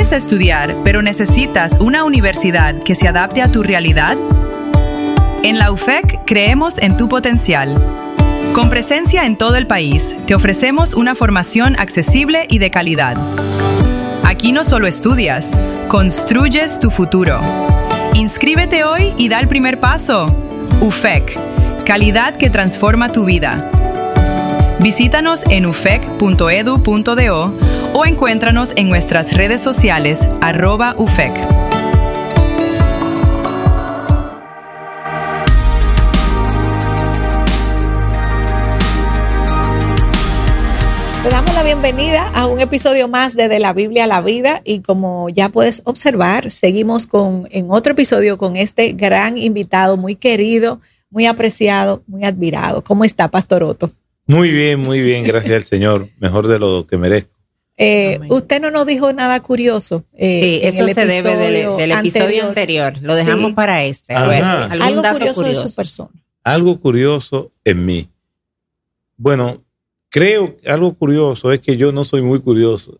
¿Quieres estudiar, pero necesitas una universidad que se adapte a tu realidad? En la UFEC creemos en tu potencial. Con presencia en todo el país, te ofrecemos una formación accesible y de calidad. Aquí no solo estudias, construyes tu futuro. Inscríbete hoy y da el primer paso. UFEC, calidad que transforma tu vida. Visítanos en ufec.edu.do o encuéntranos en nuestras redes sociales @UFEC. Te damos la bienvenida a un episodio más de la Biblia a la Vida y como ya puedes observar, seguimos en otro episodio con este gran invitado, muy querido, muy apreciado, muy admirado. ¿Cómo está, Pastor Otto? Muy bien, gracias al Señor, mejor de lo que merezco. Usted no nos dijo nada curioso. Sí, eso se debe del episodio anterior. Lo dejamos para este. Algo curioso de su persona. Algo curioso en mí. Bueno, creo que algo curioso es que yo no soy muy curioso.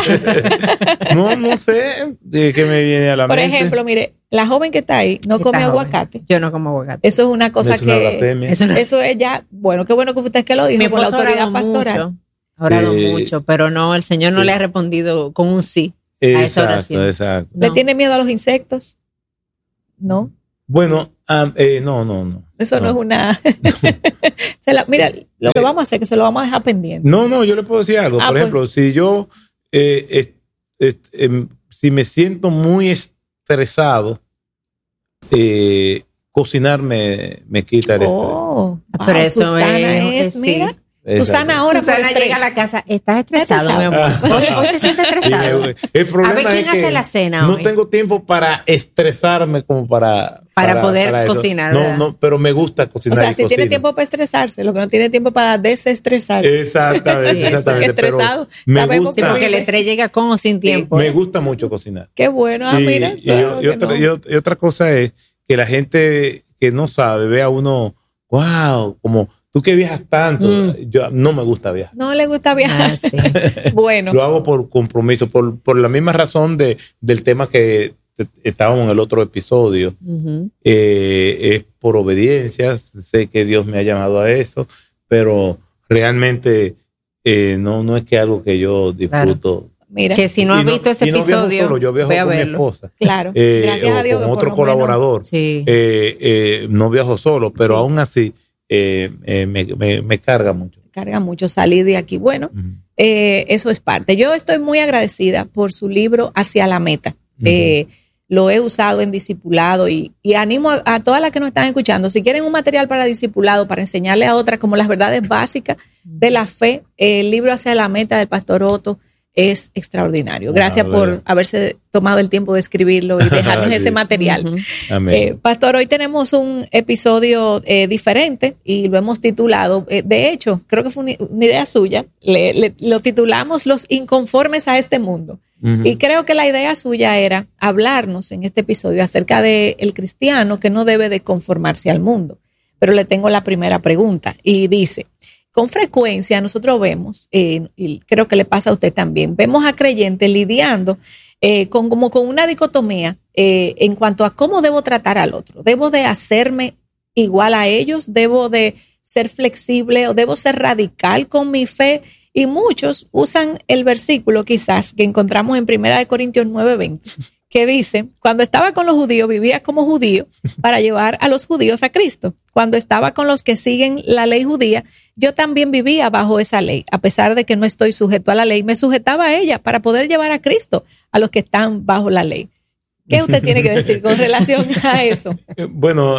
No sé de qué me viene a la mente. Por ejemplo, mire, la joven que está ahí no come aguacate. Yo no como aguacate. Eso es una cosa que... Eso es ya... Bueno, qué bueno que usted que lo dijo por la autoridad pastoral. Ha orado mucho, pero no, el Señor no le ha respondido con un sí a esa oración. Exacto. ¿Le tiene miedo a los insectos? ¿No? Bueno, no. Eso no es una... Mira, lo que vamos a hacer es que se lo vamos a dejar pendiente. No, yo le puedo decir algo. Por ejemplo, si yo... si me siento muy estresado, cocinar me quita el estrés. Pero eso Susana es mira... Exacto. Susana llega a la casa, ¿estás estresado, mi amor? ¿Hoy te sientes estresado? El problema a ver quién hace la cena hoy. No tengo tiempo para estresarme como para poder cocinar. No, pero me gusta cocinar. O sea, si tiene tiempo para estresarse, lo que no tiene tiempo para desestresarse. Exactamente. Estresado. Sabemos que porque el estrés llega con o sin tiempo. Me gusta mucho cocinar. Qué bueno. Mira. Y otra cosa es que la gente que no sabe ve a uno, wow, como... Tú que viajas tanto, yo no me gusta viajar. No le gusta viajar. Sí. Bueno. Lo hago por compromiso, por la misma razón del tema que estábamos en el otro episodio. Es por obediencia, sé que Dios me ha llamado a eso, pero realmente no es que algo que yo disfruto. Claro. Mira. Que si no has visto ese episodio, solo, yo viajo con mi esposa. Claro, gracias a Dios. Con otro colaborador. Sí. No viajo solo, pero aún así me carga mucho. Carga mucho salir de aquí. Bueno, eso es parte. Yo estoy muy agradecida por su libro Hacia la Meta. Lo he usado en discipulado y animo a todas las que nos están escuchando. Si quieren un material para discipulado, para enseñarle a otras como las verdades básicas de la fe, el libro Hacia la Meta del Pastor Otto es extraordinario. Gracias por haberse tomado el tiempo de escribirlo y dejarnos ese material. Amén. Pastor, hoy tenemos un episodio diferente y lo hemos titulado, de hecho, creo que fue una idea suya, lo titulamos Los inconformes a este mundo. Y creo que la idea suya era hablarnos en este episodio acerca del cristiano que no debe de conformarse al mundo. Pero le tengo la primera pregunta y dice... Con frecuencia nosotros vemos, y creo que le pasa a usted también, vemos a creyentes lidiando con una dicotomía en cuanto a cómo debo tratar al otro. ¿Debo de hacerme igual a ellos? ¿Debo de ser flexible o debo ser radical con mi fe? Y muchos usan el versículo quizás que encontramos en 1 Corintios 9:20, que dice, cuando estaba con los judíos vivía como judío para llevar a los judíos a Cristo. Cuando estaba con los que siguen la ley judía, yo también vivía bajo esa ley. A pesar de que no estoy sujeto a la ley, me sujetaba a ella para poder llevar a Cristo a los que están bajo la ley. ¿Qué usted tiene que decir con relación a eso? Bueno,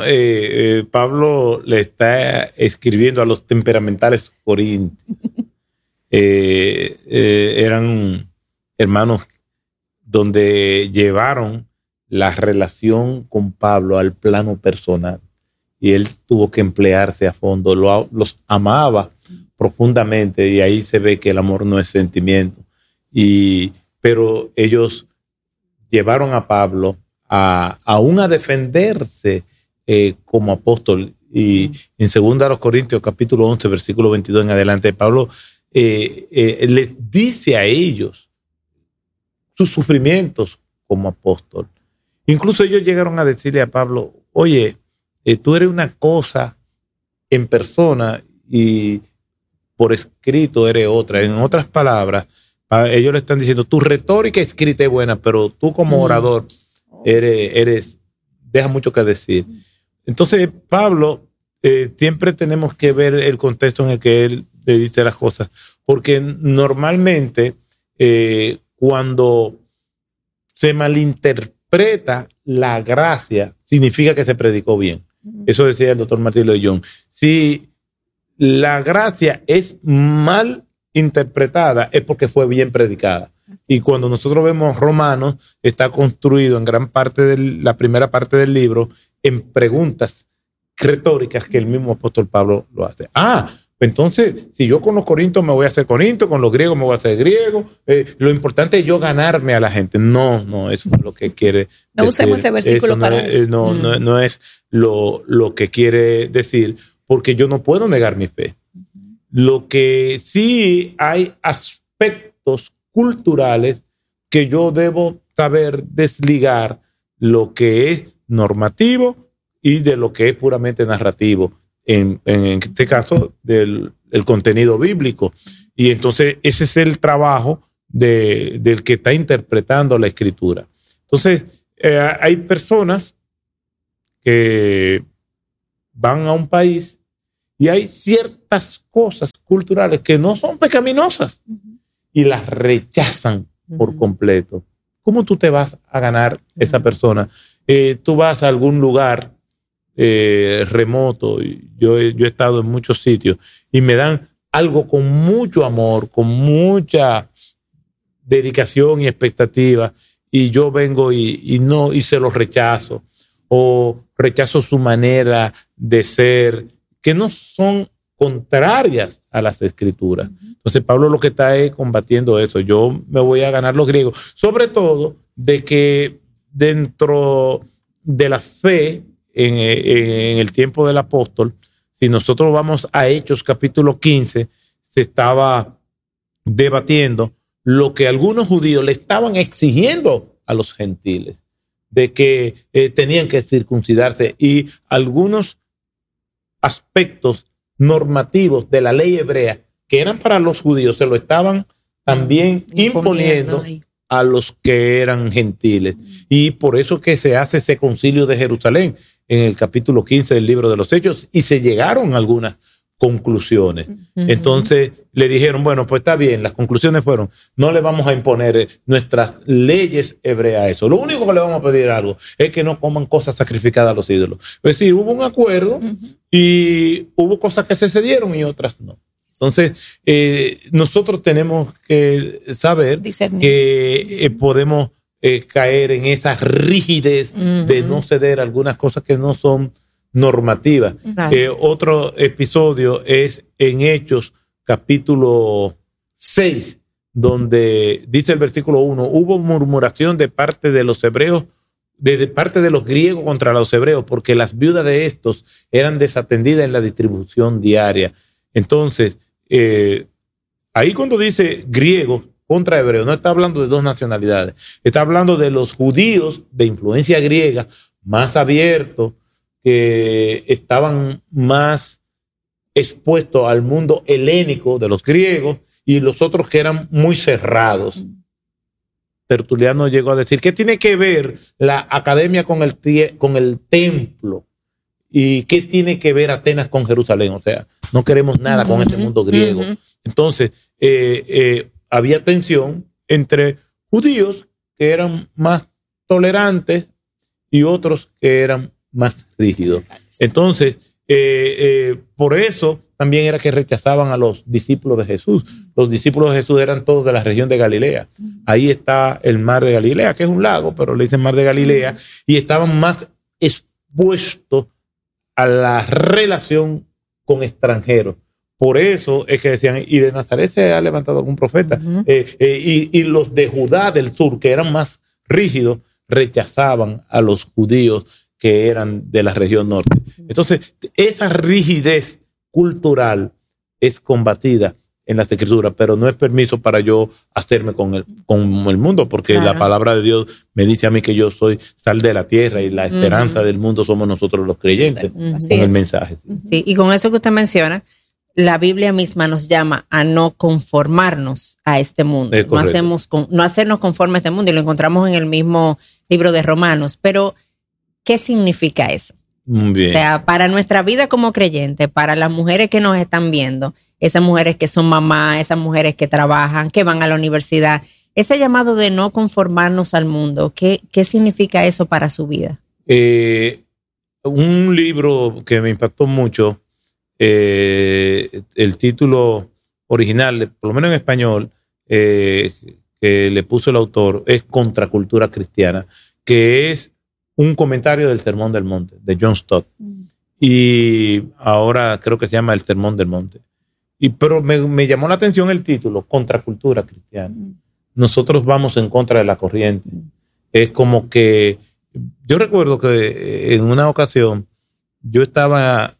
Pablo le está escribiendo a los temperamentales corintios. Eran hermanos donde llevaron la relación con Pablo al plano personal y él tuvo que emplearse a fondo, los amaba profundamente y ahí se ve que el amor no es sentimiento, pero ellos llevaron a Pablo aún a defenderse como apóstol y en 2 Corintios capítulo 11 versículo 22 en adelante Pablo les dice a ellos sus sufrimientos como apóstol. Incluso ellos llegaron a decirle a Pablo, oye, tú eres una cosa en persona y por escrito eres otra. En otras palabras, ellos le están diciendo, tu retórica escrita es buena, pero tú como orador deja mucho que decir. Entonces, Pablo, siempre tenemos que ver el contexto en el que él le dice las cosas, porque normalmente cuando se malinterpreta la gracia, significa que se predicó bien. Eso decía el doctor Martín Loyola. Si la gracia es mal interpretada, es porque fue bien predicada. Y cuando nosotros vemos Romanos, está construido en gran parte de la primera parte del libro en preguntas retóricas que el mismo apóstol Pablo lo hace. Entonces, si yo con los corintios me voy a hacer corinto, con los griegos me voy a hacer griego, lo importante es yo ganarme a la gente. No, eso no es lo que quiere decir. No usemos ese versículo para eso. No es lo que quiere decir, porque yo no puedo negar mi fe. Lo que sí hay aspectos culturales que yo debo saber desligar lo que es normativo y de lo que es puramente narrativo. En este caso, del contenido bíblico. Y entonces ese es el trabajo del que está interpretando la escritura. Entonces, hay personas que van a un país y hay ciertas cosas culturales que no son pecaminosas y las rechazan por completo. ¿Cómo tú te vas a ganar esa persona? Tú vas a algún lugar remoto. Yo he estado en muchos sitios y me dan algo con mucho amor, con mucha dedicación y expectativa, y yo vengo y se los rechazo, o rechazo su manera de ser, que no son contrarias a las escrituras. Entonces Pablo lo que está es combatiendo eso. Yo me voy a ganar los griegos, sobre todo de que dentro de la fe en el tiempo del apóstol, si nosotros vamos a Hechos capítulo 15, se estaba debatiendo lo que algunos judíos le estaban exigiendo a los gentiles, de que tenían que circuncidarse, y algunos aspectos normativos de la ley hebrea que eran para los judíos se lo estaban también imponiendo a los que eran gentiles. Y por eso que se hace ese concilio de Jerusalén en el capítulo 15 del libro de los Hechos, y se llegaron a algunas conclusiones. Entonces le dijeron, bueno, pues está bien, las conclusiones fueron, no le vamos a imponer nuestras leyes hebreas a eso. Lo único que le vamos a pedir algo es que no coman cosas sacrificadas a los ídolos. Es decir, hubo un acuerdo y hubo cosas que se cedieron y otras no. Entonces, nosotros tenemos que saber que podemos caer en esa rigidez de no ceder algunas cosas que no son normativas. Otro episodio es en Hechos capítulo 6, donde dice el versículo 1, hubo murmuración de parte de los hebreos, de parte de los griegos contra los hebreos, porque las viudas de estos eran desatendidas en la distribución diaria. Entonces, ahí cuando dice griegos contra hebreos, no está hablando de dos nacionalidades, está hablando de los judíos de influencia griega más abiertos, que estaban más expuestos al mundo helénico de los griegos, y los otros que eran muy cerrados. Tertuliano llegó a decir, ¿qué tiene que ver la academia con el templo? ¿Y qué tiene que ver Atenas con Jerusalén? O sea, no queremos nada con este mundo griego. Entonces, había tensión entre judíos que eran más tolerantes y otros que eran más rígidos. Entonces, por eso también era que rechazaban a los discípulos de Jesús. Los discípulos de Jesús eran todos de la región de Galilea. Ahí está el mar de Galilea, que es un lago, pero le dicen mar de Galilea, y estaban más expuestos a la relación con extranjeros. Por eso es que decían, y de Nazaret se ha levantado algún profeta. Y los de Judá del sur, que eran más rígidos, rechazaban a los judíos que eran de la región norte. Entonces, esa rigidez cultural es combatida en las Escrituras, pero no es permiso para yo hacerme con el mundo, porque la palabra de Dios me dice a mí que yo soy sal de la tierra y la esperanza del mundo somos nosotros los creyentes, con el mensaje. Sí, y con eso que usted menciona, la Biblia misma nos llama a no conformarnos a este mundo, no hacernos conforme a este mundo, y lo encontramos en el mismo libro de Romanos. Pero, ¿qué significa eso? Muy bien. O sea, para nuestra vida como creyentes, para las mujeres que nos están viendo, esas mujeres que son mamás, esas mujeres que trabajan, que van a la universidad, ese llamado de no conformarnos al mundo, ¿qué significa eso para su vida? Un libro que me impactó mucho, el título original, por lo menos en español, que le puso el autor, es Contracultura Cristiana, que es un comentario del Sermón del Monte, de John Stott. Y ahora creo que se llama El Sermón del Monte. Pero me llamó la atención el título, Contracultura Cristiana. Nosotros vamos en contra de la corriente. Es como que, yo recuerdo que en una ocasión yo estaba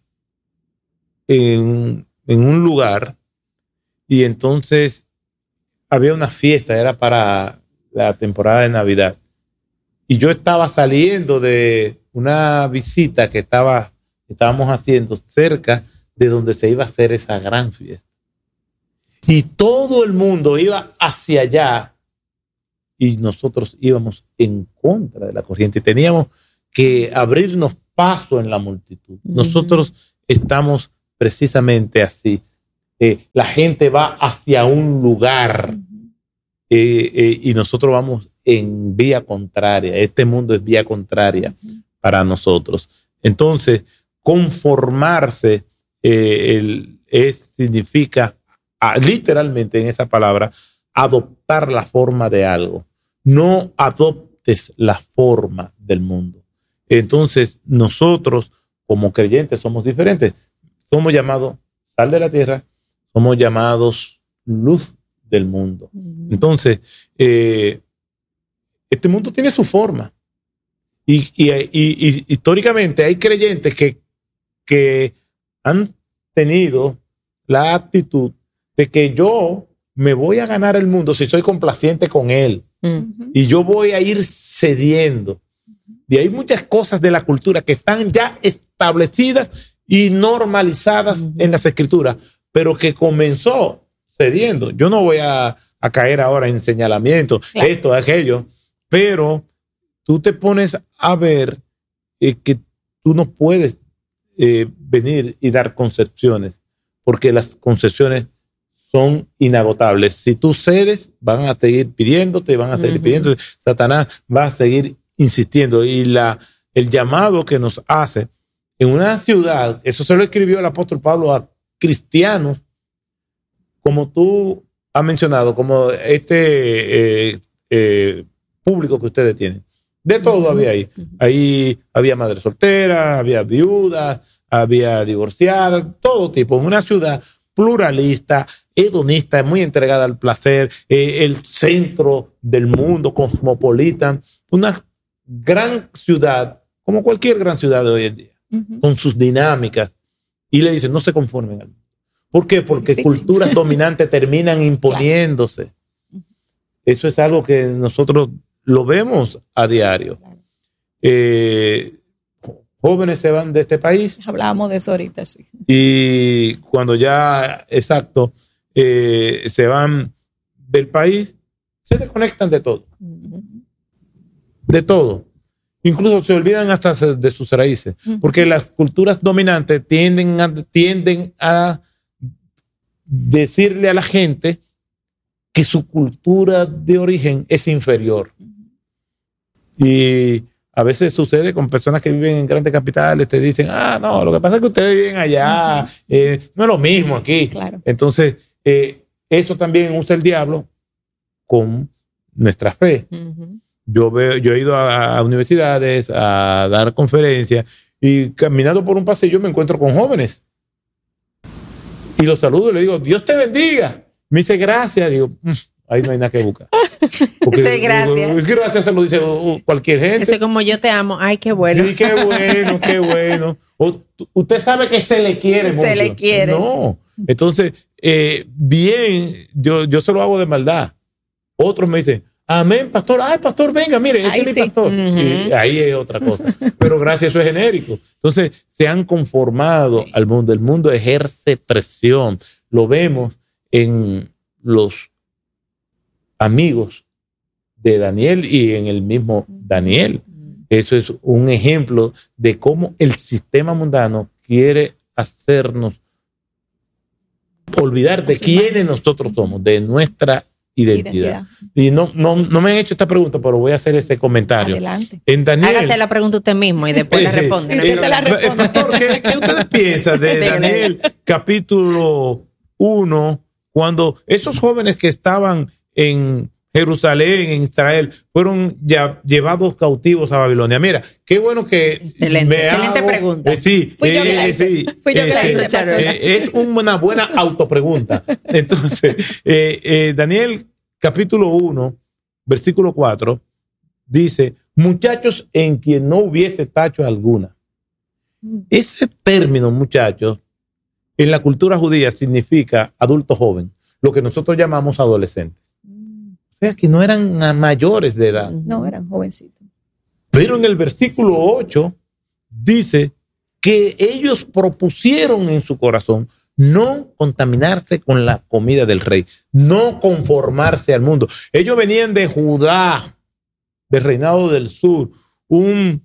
en un lugar y entonces había una fiesta, era para la temporada de Navidad. Y yo estaba saliendo de una visita que estábamos haciendo cerca de donde se iba a hacer esa gran fiesta. Y todo el mundo iba hacia allá y nosotros íbamos en contra de la corriente. Teníamos que abrirnos paso en la multitud. Nosotros estamos precisamente así. La gente va hacia un lugar y nosotros vamos en vía contraria. Este mundo es vía contraria para nosotros. Entonces, conformarse significa literalmente en esa palabra adoptar la forma de algo. No adoptes la forma del mundo. Entonces, nosotros como creyentes somos diferentes. Somos llamados sal de la tierra, somos llamados luz del mundo. Entonces, este mundo tiene su forma. Y históricamente hay creyentes que han tenido la actitud de que yo me voy a ganar el mundo si soy complaciente con él. Y yo voy a ir cediendo. Y hay muchas cosas de la cultura que están ya establecidas y normalizadas en las Escrituras, pero que comenzó cediendo. Yo no voy a caer ahora en señalamiento, esto, aquello, pero tú te pones a ver que tú no puedes venir y dar concesiones, porque las concesiones son inagotables. Si tú cedes, van a seguir pidiéndote, van a seguir pidiéndote. Satanás va a seguir insistiendo. Y el llamado que nos hace en una ciudad, eso se lo escribió el apóstol Pablo a cristianos, como tú has mencionado, como público que ustedes tienen. De todo había ahí. Ahí había madres solteras, había viudas, había divorciadas, todo tipo. En una ciudad pluralista, hedonista, muy entregada al placer, el centro del mundo, cosmopolita, una gran ciudad, como cualquier gran ciudad de hoy en día, con sus dinámicas. Y le dicen, no se conformen al mundo. ¿Por qué? Porque culturas dominantes terminan imponiéndose. Eso es algo que nosotros lo vemos a diario. Jóvenes se van de este país. Hablábamos de eso ahorita, sí. Y cuando ya, se van del país, se desconectan de todo. De todo. Incluso se olvidan hasta de sus raíces. Porque las culturas dominantes tienden a decirle a la gente que su cultura de origen es inferior. Y a veces sucede con personas que viven en grandes capitales, te dicen, no, lo que pasa es que ustedes viven allá, no es lo mismo aquí. Claro. Entonces, eso también usa el diablo con nuestra fe. Yo he ido a universidades a dar conferencias y caminando por un pasillo me encuentro con jóvenes. Y los saludo y le digo, Dios te bendiga. Me dice, gracias. Digo, ahí no hay nada que buscar. Porque, sí, gracias. Gracias se lo dice cualquier gente. Eso es como yo te amo. Ay, qué bueno. Sí, qué bueno, qué bueno. Usted sabe que se le quiere mucho. Se le quiere. No, Entonces, bien, yo se lo hago de maldad. Otros me dicen, amén, pastor. Ay, pastor, venga, mire, ese es mi pastor. Y ahí es otra cosa. Pero gracias, eso es genérico. Entonces, se han conformado al mundo. El mundo ejerce presión. Lo vemos en los amigos de Daniel y en el mismo Daniel. Eso es un ejemplo de cómo el sistema mundano quiere hacernos olvidar de quiénes nosotros somos, de nuestra identidad. Y no me han hecho esta pregunta, pero voy a hacer ese comentario. Adelante. En Daniel, hágase la pregunta usted mismo y después la responde. Pastor, ¿qué ustedes piensan de Daniel capítulo 1, cuando esos jóvenes que estaban en Jerusalén, en Israel, fueron ya llevados cautivos a Babilonia? Mira, qué bueno que excelente pregunta. Fui yo que la hice. Es una buena autopregunta. Entonces, Daniel capítulo 1, versículo 4, dice, muchachos en quien no hubiese tacha alguna. Ese término, muchachos, en la cultura judía significa adulto joven, lo que nosotros llamamos adolescentes. O sea, que no eran mayores de edad. No, eran jovencitos. Pero en el versículo 8 dice que ellos propusieron en su corazón no contaminarse con la comida del rey, no conformarse al mundo. Ellos venían de Judá, del reinado del sur, no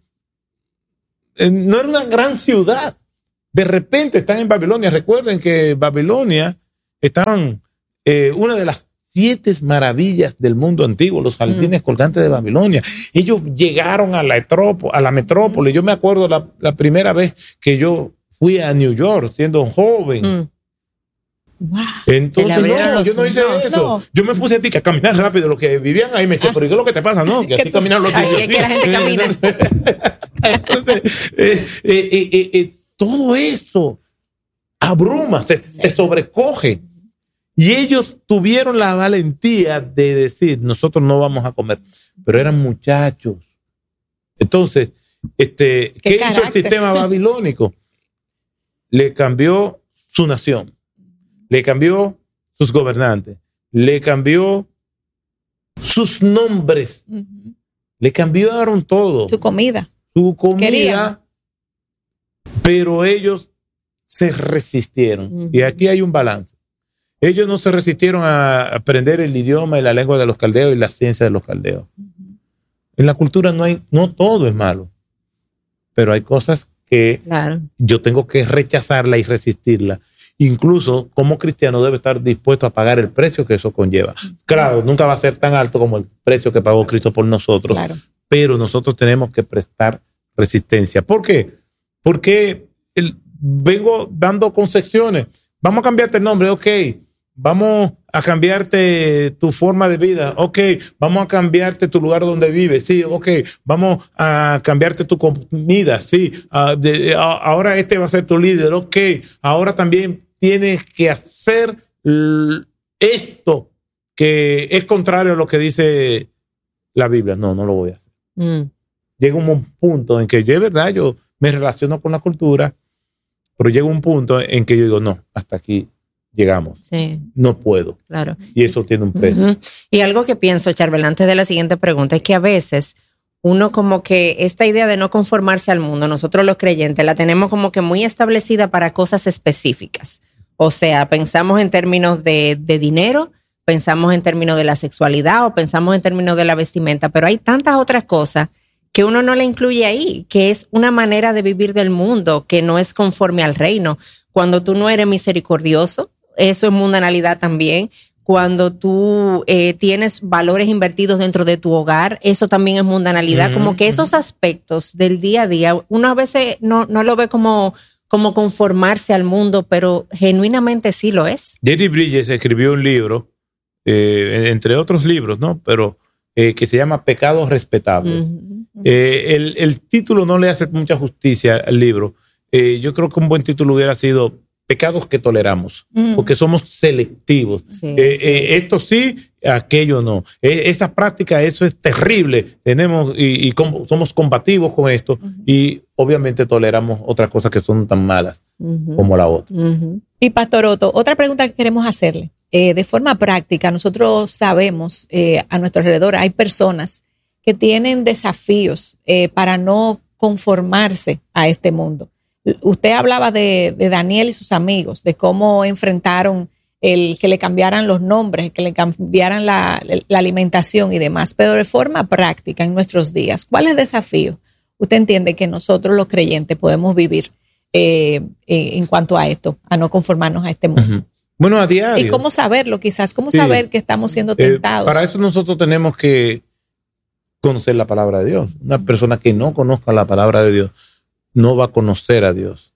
era una gran ciudad. De repente están en Babilonia. Recuerden que Babilonia estaban una de las 7 maravillas del mundo antiguo, los jardines colgantes de Babilonia. Ellos llegaron a la metrópoli. Yo me acuerdo la primera vez que yo fui a New York siendo joven. Wow. Entonces, yo no hice eso. No. Yo me puse a caminar rápido. Los que vivían ahí me decían, pero ¿qué es lo que te pasa? No, que así caminan los niños. Aquí es que la gente camina. Entonces, todo eso abruma, se sobrecoge. Y ellos tuvieron la valentía de decir, nosotros no vamos a comer. Pero eran muchachos. Entonces, ¿qué hizo el sistema babilónico? Le cambió su nación. Le cambió sus gobernantes. Le cambió sus nombres. Le cambiaron todo. Su comida. Querían. Pero ellos se resistieron. Y aquí hay un balance. Ellos no se resistieron a aprender el idioma y la lengua de los caldeos y la ciencia de los caldeos. En la cultura no todo es malo, pero hay cosas que yo tengo que rechazarla y resistirla. Incluso como cristiano debe estar dispuesto a pagar el precio que eso conlleva. Claro, nunca va a ser tan alto como el precio que pagó Cristo por nosotros, pero nosotros tenemos que prestar resistencia. ¿Por qué? Porque vengo dando concesiones. Vamos a cambiarte el nombre, ok. Vamos a cambiarte tu forma de vida, ok. Vamos a cambiarte tu lugar donde vives, sí, ok. Vamos a cambiarte tu comida, sí. Ahora va a ser tu líder, ok. Ahora también tienes que hacer esto que es contrario a lo que dice la Biblia. No lo voy a hacer. Llega un punto en que yo, de verdad, yo me relaciono con la cultura, pero llega un punto en que yo digo, no, hasta aquí llegamos. Sí. No puedo. Claro. Y eso tiene un precio. Y algo que pienso, Charbel, antes de la siguiente pregunta, es que a veces uno como que esta idea de no conformarse al mundo, nosotros los creyentes la tenemos como que muy establecida para cosas específicas. O sea, pensamos en términos de dinero, pensamos en términos de la sexualidad o pensamos en términos de la vestimenta, pero hay tantas otras cosas que uno no le incluye ahí, que es una manera de vivir del mundo que no es conforme al reino. Cuando tú no eres misericordioso, eso es mundanalidad también. Cuando tú tienes valores invertidos dentro de tu hogar, eso también es mundanalidad. Como que esos aspectos del día a día, uno a veces no lo ve como conformarse al mundo, pero genuinamente sí lo es. Jerry Bridges escribió un libro, entre otros libros, ¿no? Pero que se llama Pecados Respetables. El título no le hace mucha justicia al libro. Yo creo que un buen título hubiera sido Pecados que toleramos, porque somos selectivos. Sí, esto sí, aquello no. Esa práctica, eso es terrible. Tenemos somos combativos con esto y obviamente toleramos otras cosas que son tan malas. como la otra. Y Pastor Otto, otra pregunta que queremos hacerle. De forma práctica, nosotros sabemos a nuestro alrededor hay personas que tienen desafíos para no conformarse a este mundo. Usted hablaba de Daniel y sus amigos, de cómo enfrentaron el que le cambiaran los nombres, que le cambiaran la alimentación y demás, pero de forma práctica en nuestros días, ¿cuáles desafíos usted entiende que nosotros los creyentes podemos vivir en cuanto a esto, a no conformarnos a este mundo? Bueno, a diario. ¿Y cómo saberlo quizás? ¿Cómo saber que estamos siendo tentados? Para eso nosotros tenemos que conocer la palabra de Dios. Una persona que no conozca la palabra de Dios no va a conocer a Dios.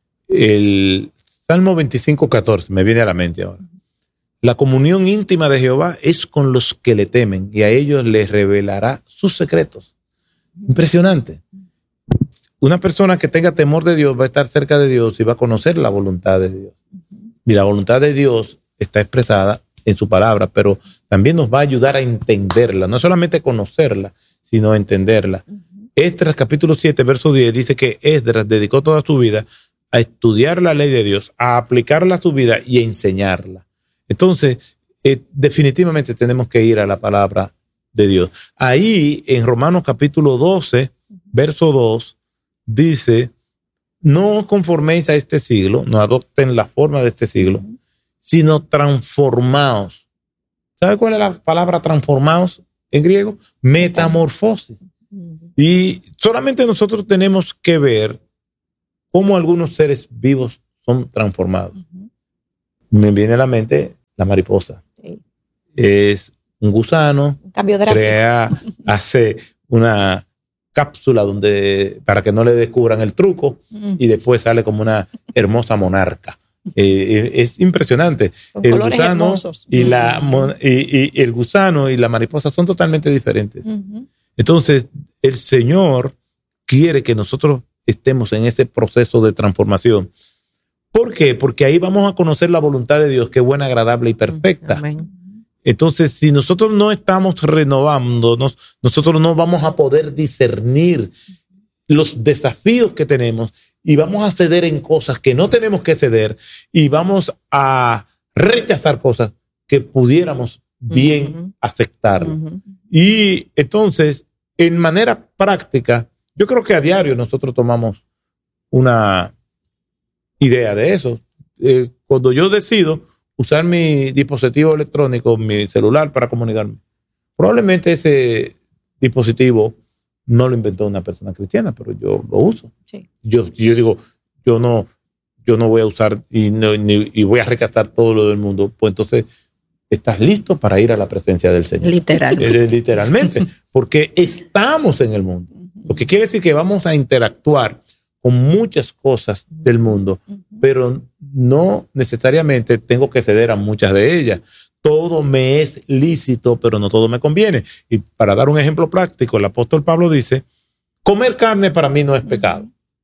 El Salmo 25:14 me viene a la mente ahora. La comunión íntima de Jehová es con los que le temen y a ellos les revelará sus secretos. Impresionante. Una persona que tenga temor de Dios va a estar cerca de Dios y va a conocer la voluntad de Dios. Y la voluntad de Dios está expresada en su palabra, pero también nos va a ayudar a entenderla, no solamente conocerla, sino entenderla. Esdras capítulo 7, verso 10 dice que Esdras dedicó toda su vida a estudiar la ley de Dios, a aplicarla a su vida y a enseñarla. Entonces, definitivamente tenemos que ir a la palabra de Dios. Ahí en Romanos capítulo 12, verso 2, dice: no os conforméis a este siglo, no adopten la forma de este siglo, sino transformaos. ¿Sabe cuál es la palabra transformaos en griego? Metamorfosis. Y solamente nosotros tenemos que ver cómo algunos seres vivos son transformados. Me viene a la mente la mariposa. Sí. Es un gusano, un cambio drástico. Hace una cápsula para que no le descubran el truco y después sale como una hermosa monarca. Es impresionante. Con el colores gusano hermosos. y el gusano y la mariposa son totalmente diferentes. Entonces, el Señor quiere que nosotros estemos en ese proceso de transformación. ¿Por qué? Porque ahí vamos a conocer la voluntad de Dios, que es buena, agradable y perfecta. Amén. Entonces, si nosotros no estamos renovándonos, nosotros no vamos a poder discernir los desafíos que tenemos y vamos a ceder en cosas que no tenemos que ceder y vamos a rechazar cosas que pudiéramos bien aceptar. Y entonces, en manera práctica, yo creo que a diario nosotros tomamos una idea de eso. Cuando yo decido usar mi dispositivo electrónico, mi celular para comunicarme, probablemente ese dispositivo no lo inventó una persona cristiana, pero yo lo uso. Sí. Yo digo, yo no voy a usar y voy a rechazar todo lo del mundo. Pues entonces, estás listo para ir a la presencia del Señor. Literalmente, porque estamos en el mundo. Lo que quiere decir que vamos a interactuar con muchas cosas del mundo, pero no necesariamente tengo que ceder a muchas de ellas. Todo me es lícito, pero no todo me conviene. Y para dar un ejemplo práctico, el apóstol Pablo dice: comer carne para mí no es pecado.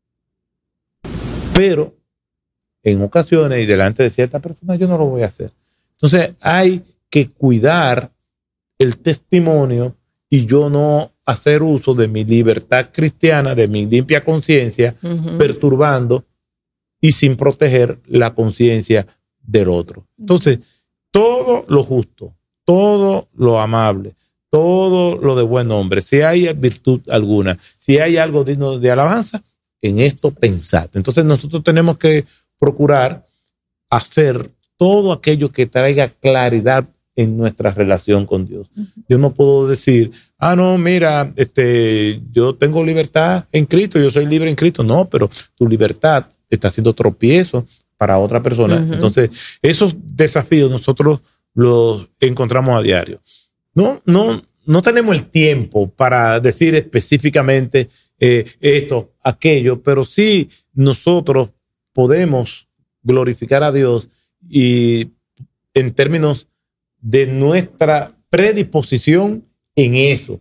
Pero en ocasiones y delante de ciertas personas yo no lo voy a hacer. Entonces hay que cuidar el testimonio y yo no hacer uso de mi libertad cristiana, de mi limpia conciencia, perturbando y sin proteger la conciencia del otro. Entonces, todo lo justo, todo lo amable, todo lo de buen nombre, si hay virtud alguna, si hay algo digno de alabanza, en esto pensad. Entonces nosotros tenemos que procurar hacer todo aquello que traiga claridad en nuestra relación con Dios. Yo no puedo decir, no, mira, yo tengo libertad en Cristo, yo soy libre en Cristo. No, pero tu libertad está siendo tropiezo para otra persona. Entonces, esos desafíos nosotros los encontramos a diario. No tenemos el tiempo para decir específicamente esto, aquello, pero sí nosotros podemos glorificar a Dios y en términos de nuestra predisposición en eso.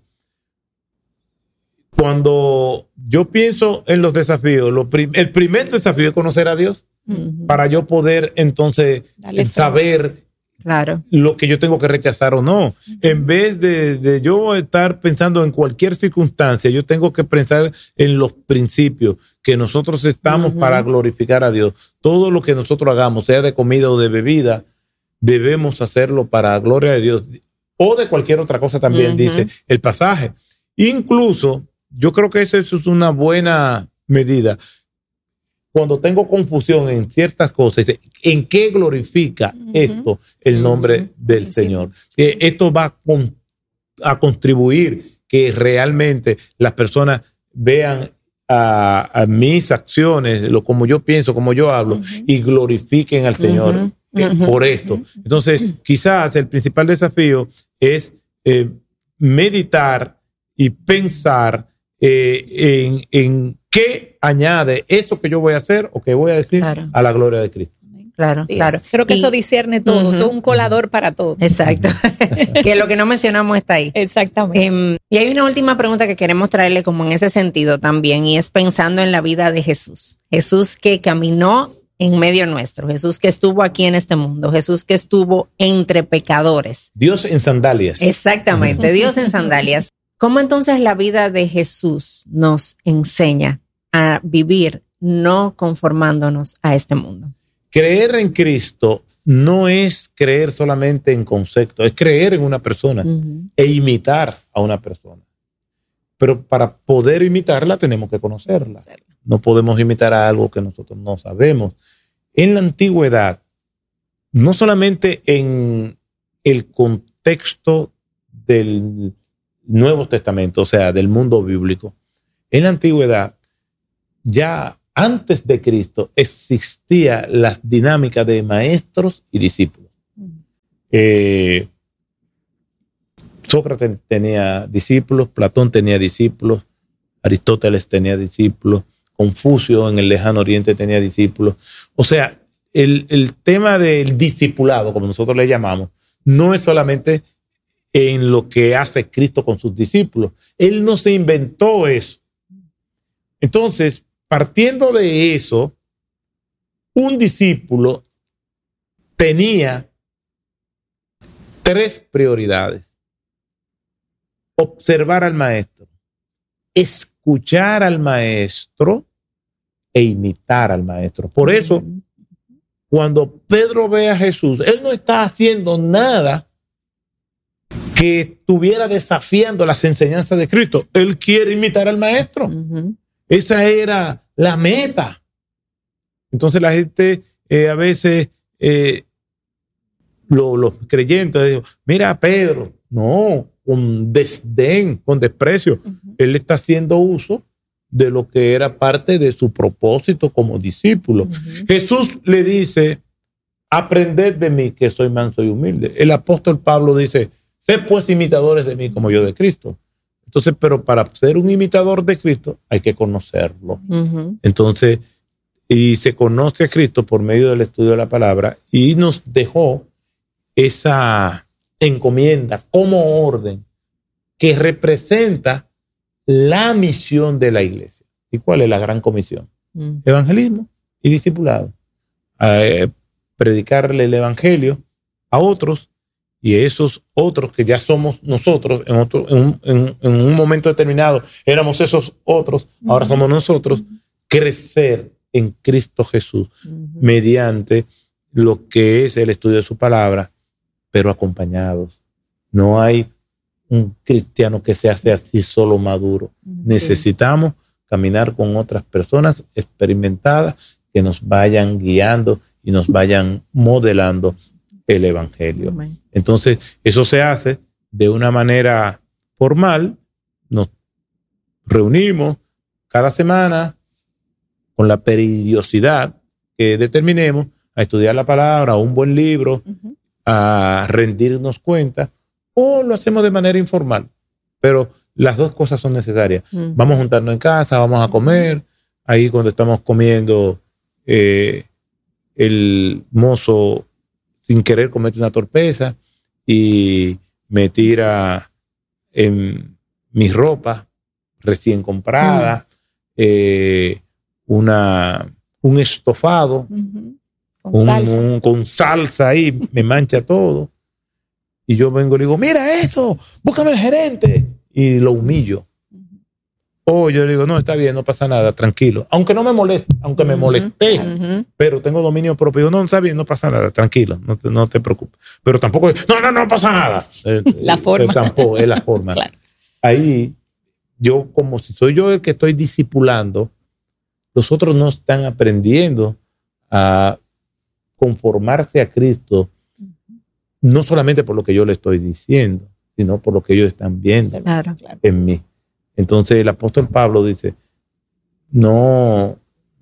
Cuando yo pienso en los desafíos, el primer desafío es conocer a Dios para yo poder entonces saber lo que yo tengo que rechazar o no. En vez de yo estar pensando en cualquier circunstancia, yo tengo que pensar en los principios, que nosotros estamos para glorificar a Dios. Todo lo que nosotros hagamos, sea de comida o de bebida, debemos hacerlo para gloria de Dios. O de cualquier otra cosa también, dice el pasaje. Incluso, yo creo que eso es una buena medida. Cuando tengo confusión en ciertas cosas, ¿en qué glorifica esto el nombre del Señor? Que esto va a contribuir que realmente las personas vean a mis acciones, como yo pienso, como yo hablo, y glorifiquen al Señor por esto. Entonces, quizás el principal desafío es meditar y pensar en qué añade eso que yo voy a hacer o que voy a decir a la gloria de Cristo. Claro. Creo que eso discierne todo, es un colador para todo. Exacto. Que lo que no mencionamos está ahí. Exactamente. Y hay una última pregunta que queremos traerle como en ese sentido también, y es pensando en la vida de Jesús. Jesús que caminó en medio nuestro, Jesús que estuvo aquí en este mundo, Jesús que estuvo entre pecadores. Dios en sandalias. Exactamente, Dios en sandalias. ¿Cómo entonces la vida de Jesús nos enseña a vivir no conformándonos a este mundo? Creer en Cristo no es creer solamente en concepto, es creer en una persona e imitar a una persona. Pero para poder imitarla tenemos que conocerla. No podemos imitar a algo que nosotros no sabemos. En la antigüedad, no solamente en el contexto del Nuevo Testamento, o sea, del mundo bíblico, en la antigüedad, ya antes de Cristo, existía la dinámica de maestros y discípulos. Sócrates tenía discípulos, Platón tenía discípulos, Aristóteles tenía discípulos, Confucio en el lejano oriente tenía discípulos. O sea, el tema del discipulado, como nosotros le llamamos, no es solamente en lo que hace Cristo con sus discípulos. Él no se inventó eso. Entonces, partiendo de eso, un discípulo tenía 3 prioridades. Observar al maestro, escuchar al maestro e imitar al maestro. Por eso, cuando Pedro ve a Jesús, él no está haciendo nada que estuviera desafiando las enseñanzas de Cristo. Él quiere imitar al maestro. Esa era la meta. Entonces la gente a veces, los creyentes, dicen, mira a Pedro, no, con desdén, con desprecio. Él está haciendo uso de lo que era parte de su propósito como discípulo. Jesús le dice, aprended de mí que soy manso y humilde. El apóstol Pablo dice, sed pues imitadores de mí como yo de Cristo. Entonces, pero para ser un imitador de Cristo hay que conocerlo. Entonces, y se conoce a Cristo por medio del estudio de la palabra y nos dejó esa encomienda como orden que representa la misión de la iglesia. ¿Y cuál es la gran comisión? Evangelismo y discipulado. Predicarle el evangelio a otros, y esos otros que ya somos nosotros, en un momento determinado éramos esos otros, ahora somos nosotros, crecer en Cristo Jesús mediante lo que es el estudio de su palabra, pero acompañados. No hay un cristiano que se hace así solo maduro. Necesitamos caminar con otras personas experimentadas que nos vayan guiando y nos vayan modelando el evangelio. Amén. Entonces, eso se hace de una manera formal. Nos reunimos cada semana con la periodicidad que determinemos a estudiar la palabra, un buen libro, a rendirnos cuenta, o lo hacemos de manera informal. Pero las dos cosas son necesarias. Vamos a juntarnos en casa, vamos a comer. Ahí cuando estamos comiendo, el mozo sin querer comete una torpeza y me tira en mis ropas recién compradas, un estofado con salsa ahí, me mancha todo. Y yo vengo y le digo, mira eso, búscame el gerente. Y lo humillo. O yo le digo, no, está bien, no pasa nada, tranquilo. Aunque no me moleste, aunque me molesté, pero tengo dominio propio. No, está bien, no pasa nada, tranquilo, no te preocupes. Pero tampoco, no pasa nada. La forma. Tampoco, es la forma. Claro. Ahí, yo, como si soy yo el que estoy discipulando, los otros no están aprendiendo a conformarse a Cristo, no solamente por lo que yo le estoy diciendo, sino por lo que ellos están viendo en mí. Entonces el apóstol Pablo dice, no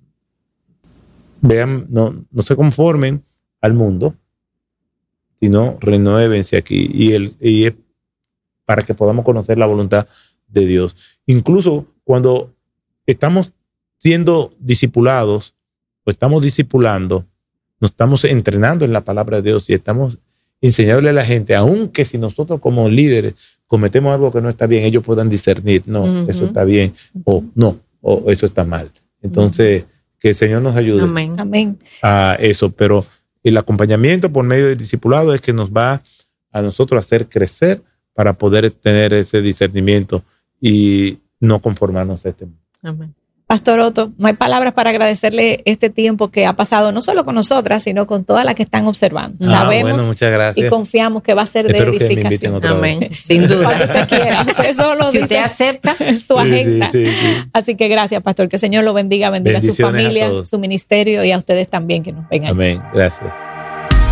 se conformen al mundo, sino renuévense aquí. Y es para que podamos conocer la voluntad de Dios. Incluso cuando estamos siendo discipulados o estamos discipulando, nos estamos entrenando en la palabra de Dios y estamos enseñándole a la gente, aunque si nosotros como líderes cometemos algo que no está bien, ellos puedan discernir, no, eso está bien, o no, o eso está mal. Entonces, que el Señor nos ayude Amén. A eso. Pero el acompañamiento por medio del discipulado es que nos va a nosotros a hacer crecer para poder tener ese discernimiento y no conformarnos a este mundo. Amén. Pastor Otto, no hay palabras para agradecerle este tiempo que ha pasado, no solo con nosotras, sino con todas las que están observando. Sabemos muchas gracias. Y confiamos que va a ser de edificación. Amén. Sin duda. Cuando usted quiera. Usted solo si dice usted acepta su agenda. Sí. Así que gracias, Pastor. Que el Señor lo bendiga a su familia, su ministerio y a ustedes también que nos vengan. Amén. Gracias.